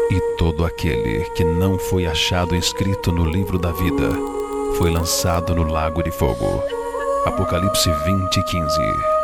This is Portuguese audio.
E todo aquele que não foi achado inscrito no livro da vida foi lançado no lago de fogo. Apocalipse 20:15.